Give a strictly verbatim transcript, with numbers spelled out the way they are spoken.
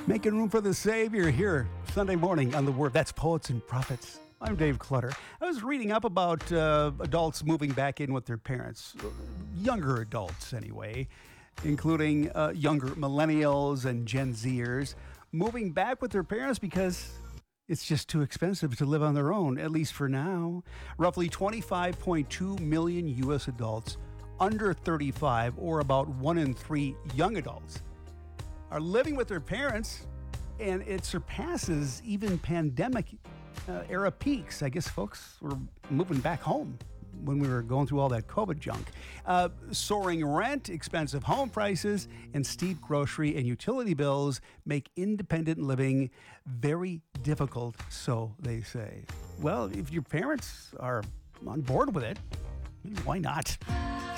Making room for the Savior here Sunday morning on The Word. That's Poets and Prophets. I'm Dave Clutter. I was reading up about uh, adults moving back in with their parents, younger adults anyway, including uh, younger millennials and Gen Zers, moving back with their parents because it's just too expensive to live on their own, at least for now. Roughly twenty-five point two million U S adults under thirty-five, or about one in three young adults, are living with their parents, and it surpasses even pandemic uh, era peaks. I guess folks were moving back home when we were going through all that COVID junk. Uh, soaring rent, expensive home prices, and steep grocery and utility bills make independent living very difficult, so they say. Well, if your parents are on board with it, why not?